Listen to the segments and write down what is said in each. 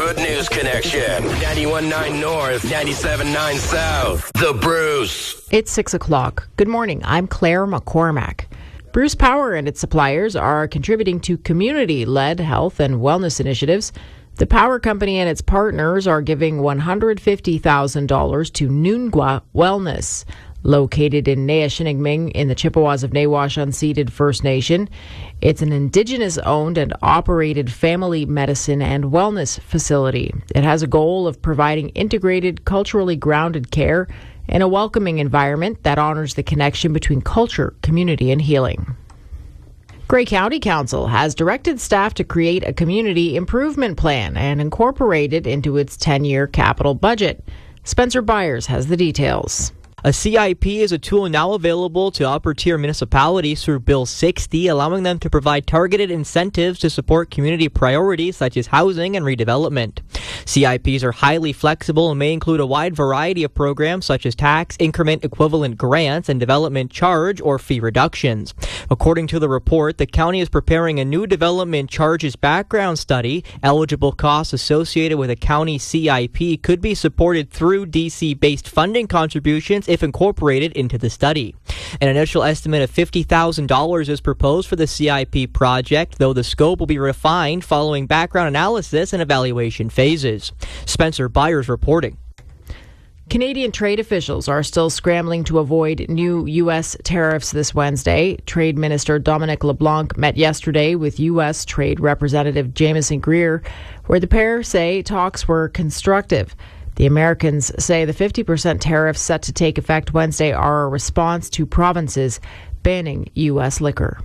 Good News Connection. 91.9 North, 97.9 South. The Bruce. It's 6 o'clock. Good morning. I'm Claire McCormack. Bruce Power and its suppliers are contributing to community-led health and wellness initiatives. The power company and its partners are giving $150,000 to Noongwa Wellness, located in Nea-Shinigming in the Chippewas of Nawash Unceded First Nation. It's an Indigenous-owned and operated family medicine and wellness facility. It has a goal of providing integrated, culturally grounded care in a welcoming environment that honors the connection between culture, community, and healing. Grey County Council has directed staff to create a community improvement plan and incorporate it into its 10-year capital budget. Spencer Byers has the details. A CIP is a tool now available to upper-tier municipalities through Bill 60, allowing them to provide targeted incentives to support community priorities such as housing and redevelopment. CIPs are highly flexible and may include a wide variety of programs such as tax increment equivalent grants and development charge or fee reductions. According to the report, the county is preparing a new development charges background study. Eligible costs associated with a county CIP could be supported through DC-based funding contributions if incorporated into the study. An initial estimate of $50,000 is proposed for the CIP project, though the scope will be refined following background analysis and evaluation phases. Spencer Byers reporting. Canadian trade officials are still scrambling to avoid new U.S. tariffs this Wednesday. Trade Minister Dominic LeBlanc met yesterday with U.S. Trade Representative Jamieson Greer, where the pair say talks were constructive. The Americans say the 50% tariffs set to take effect Wednesday are a response to provinces banning U.S. liquor.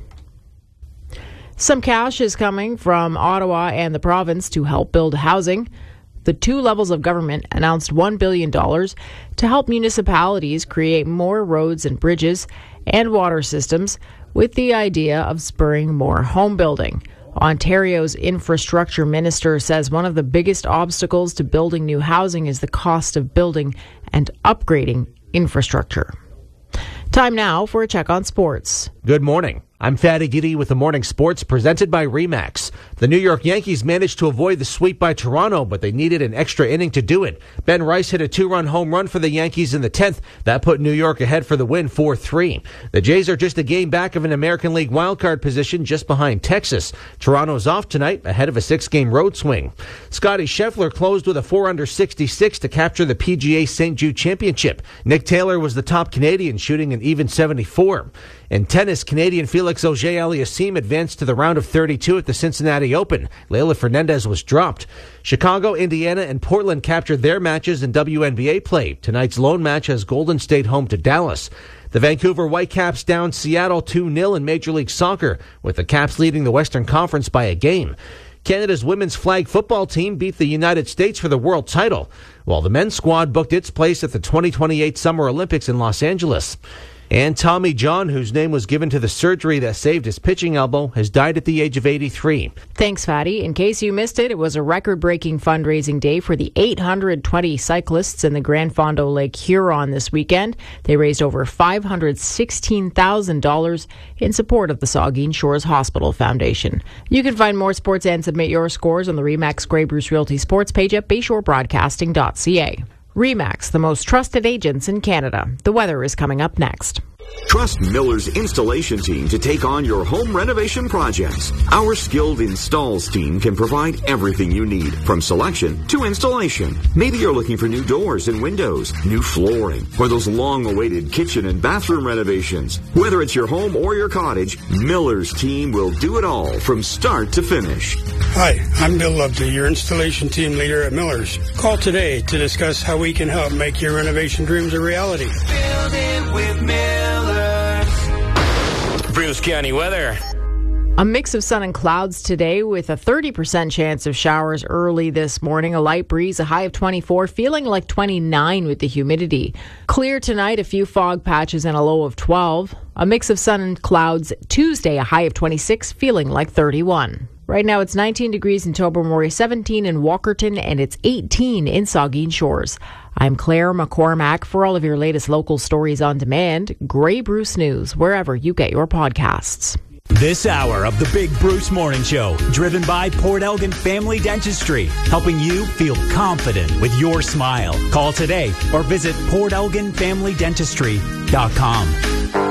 Some cash is coming from Ottawa and the province to help build housing. The two levels of government announced $1 billion to help municipalities create more roads and bridges and water systems with the idea of spurring more home building. Ontario's infrastructure minister says one of the biggest obstacles to building new housing is the cost of building and upgrading infrastructure. Time now for a check on sports. Good morning. I'm Fatty Giddy with the Morning Sports presented by RE/MAX. The New York Yankees managed to avoid the sweep by Toronto, but they needed an extra inning to do it. Ben Rice hit a two-run home run for the Yankees in the 10th. That put New York ahead for the win 4-3. The Jays are just a game back of an American League wildcard position just behind Texas. Toronto's off tonight ahead of a 6-game road swing. Scotty Scheffler closed with a 4-under 66 to capture the PGA St. Jude Championship. Nick Taylor was the top Canadian, shooting an even 74. In tennis, Canadian Felix Auger-Aliassime advanced to the round of 32 at the Cincinnati Open. Leylah Fernandez was dropped. Chicago, Indiana, and Portland captured their matches in WNBA play. Tonight's lone match has Golden State home to Dallas. The Vancouver Whitecaps down Seattle 2-0 in Major League Soccer, with the Caps leading the Western Conference by a game. Canada's women's flag football team beat the United States for the world title, while the men's squad booked its place at the 2028 Summer Olympics in Los Angeles. And Tommy John, whose name was given to the surgery that saved his pitching elbow, has died at the age of 83. Thanks, Fatty. In case you missed it, it was a record-breaking fundraising day for the 820 cyclists in the Grand Fondo Lake Huron this weekend. They raised over $516,000 in support of the Saugeen Shores Hospital Foundation. You can find more sports and submit your scores on the RE/MAX Grey Bruce Realty Sports page at bayshorebroadcasting.ca. RE/MAX, the most trusted agents in Canada. The weather is coming up next. Trust Miller's installation team to take on your home renovation projects. Our skilled installs team can provide everything you need, from selection to installation. Maybe you're looking for new doors and windows, new flooring, or those long-awaited kitchen and bathroom renovations. Whether it's your home or your cottage, Miller's team will do it all from start to finish. Hi, I'm Bill Loveday, your installation team leader at Miller's. Call today to discuss how we can help make your renovation dreams a reality. Build it with Miller's. Bruce County weather. A mix of sun and clouds today with a 30% chance of showers early this morning. A light breeze, a high of 24, feeling like 29 with the humidity. Clear tonight, a few fog patches and a low of 12. A mix of sun and clouds Tuesday, a high of 26, feeling like 31. Right now it's 19 degrees in Tobermory, 17 in Walkerton, and it's 18 in Saugeen Shores. I'm Claire McCormack. For all of your latest local stories on demand, Grey Bruce News, wherever you get your podcasts. This hour of the Big Bruce Morning Show, driven by Port Elgin Family Dentistry, helping you feel confident with your smile. Call today or visit PortElginFamilyDentistry.com.